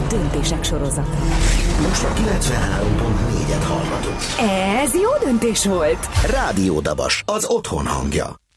döntések sorozata. Most a 93.4-et hallgatunk. Ez jó döntés volt! Rádió Dabas, az otthon hangja.